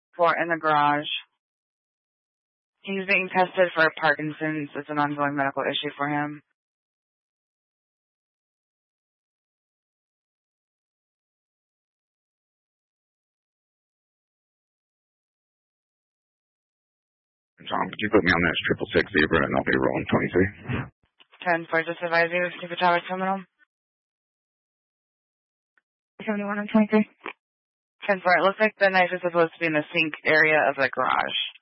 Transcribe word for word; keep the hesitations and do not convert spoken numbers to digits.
for in the garage. He's being tested for Parkinson's. It's an ongoing medical issue for him. Tom, could you put me on that triple six zebra and I'll be rolling twenty-three? ten four, just advise you to keep a tower terminal. seventy-one on twenty-three. ten four, it looks like the knife is supposed to be in the sink area of the garage.